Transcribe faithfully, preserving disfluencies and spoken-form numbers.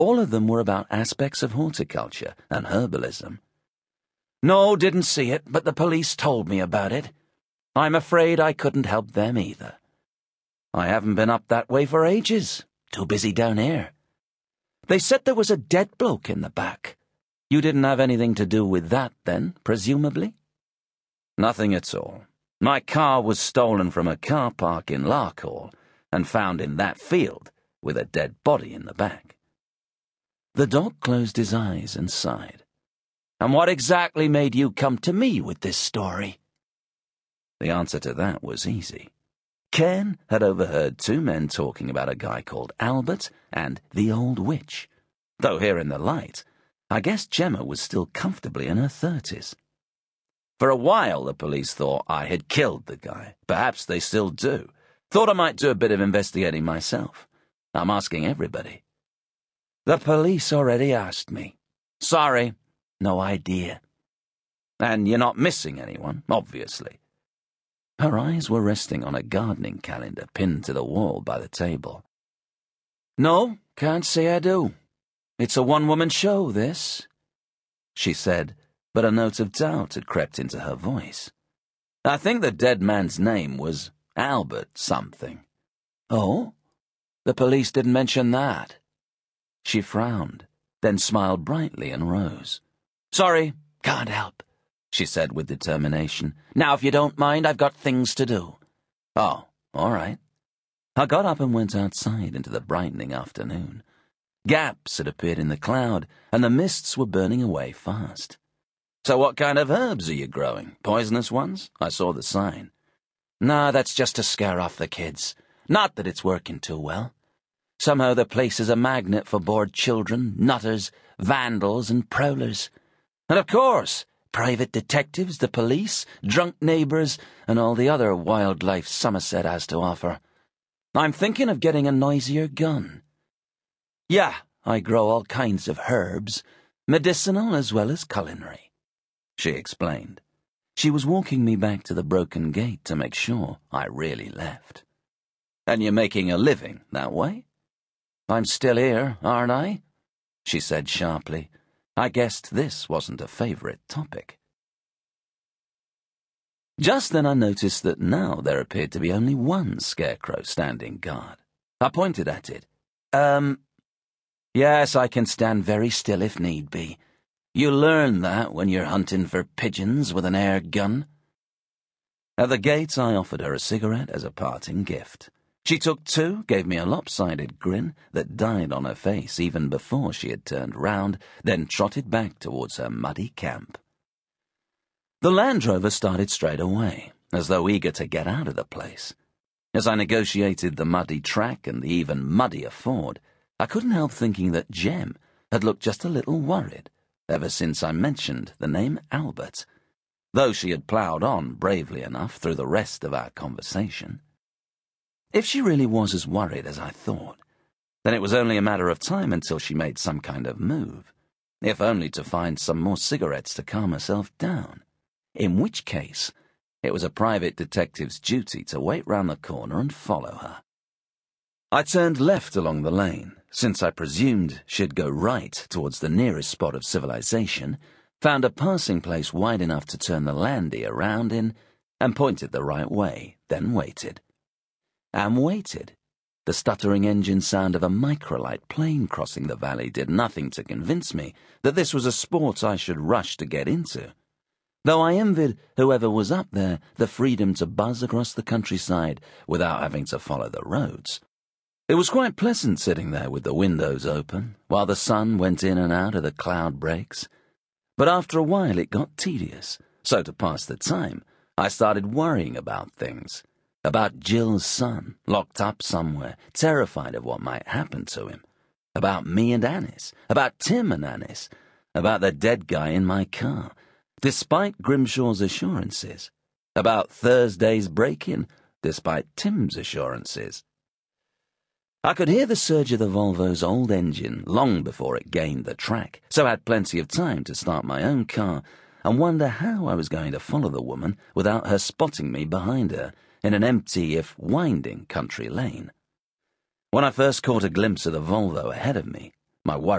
All of them were about aspects of horticulture and herbalism. No, didn't see it, but the police told me about it. I'm afraid I couldn't help them either. I haven't been up that way for ages. Too busy down here. They said there was a dead bloke in the back. You didn't have anything to do with that then, presumably? Nothing at all. My car was stolen from a car park in Larkhall and found in that field with a dead body in the back. The dog closed his eyes and sighed. And what exactly made you come to me with this story? The answer to that was easy. Ken had overheard two men talking about a guy called Albert and the Old Witch. Though here in the light, I guess Gemma was still comfortably in her thirties. For a while, the police thought I had killed the guy. Perhaps they still do. Thought I might do a bit of investigating myself. I'm asking everybody. The police already asked me. Sorry, no idea. And you're not missing anyone, obviously. Her eyes were resting on a gardening calendar pinned to the wall by the table. No, can't say I do. It's a one-woman show, this, she said, but a note of doubt had crept into her voice. I think the dead man's name was Albert something. Oh? The police didn't mention that. She frowned, then smiled brightly and rose. Sorry, can't help, she said with determination. Now, if you don't mind, I've got things to do. Oh, all right. I got up and went outside into the brightening afternoon. Gaps had appeared in the cloud, and the mists were burning away fast. So what kind of herbs are you growing? Poisonous ones? I saw the sign. Nah, that's just to scare off the kids. Not that it's working too well. Somehow the place is a magnet for bored children, nutters, vandals, and prowlers. And of course, private detectives, the police, drunk neighbours, and all the other wildlife Somerset has to offer. I'm thinking of getting a noisier gun. Yeah, I grow all kinds of herbs, medicinal as well as culinary, she explained. She was walking me back to the broken gate to make sure I really left. And you're making a living that way? I'm still here, aren't I? She said sharply. I guessed this wasn't a favourite topic. Just then I noticed that now there appeared to be only one scarecrow standing guard. I pointed at it. Um, yes, I can stand very still if need be. You learn that when you're hunting for pigeons with an air gun. At the gates, I offered her a cigarette as a parting gift. She took two, gave me a lopsided grin that died on her face even before she had turned round, then trotted back towards her muddy camp. The Land Rover started straight away, as though eager to get out of the place. As I negotiated the muddy track and the even muddier ford, I couldn't help thinking that Jem had looked just a little worried ever since I mentioned the name Albert, though she had ploughed on bravely enough through the rest of our conversation. If she really was as worried as I thought, then it was only a matter of time until she made some kind of move, if only to find some more cigarettes to calm herself down, in which case it was a private detective's duty to wait round the corner and follow her. I turned left along the lane, since I presumed she'd go right towards the nearest spot of civilization, found a passing place wide enough to turn the Landy around in, and pointed the right way, then waited. And waited. The stuttering engine sound of a microlight plane crossing the valley did nothing to convince me that this was a sport I should rush to get into, though I envied whoever was up there the freedom to buzz across the countryside without having to follow the roads. It was quite pleasant sitting there with the windows open, while the sun went in and out of the cloud breaks. But after a while it got tedious, so to pass the time, I started worrying about things. About Jill's son, locked up somewhere, terrified of what might happen to him. About me and Annis, about Tim and Annis, about the dead guy in my car, despite Grimshaw's assurances. About Thursday's break-in, despite Tim's assurances. I could hear the surge of the Volvo's old engine long before it gained the track, so I had plenty of time to start my own car and wonder how I was going to follow the woman without her spotting me behind her in an empty, if winding, country lane. When I first caught a glimpse of the Volvo ahead of me, My worry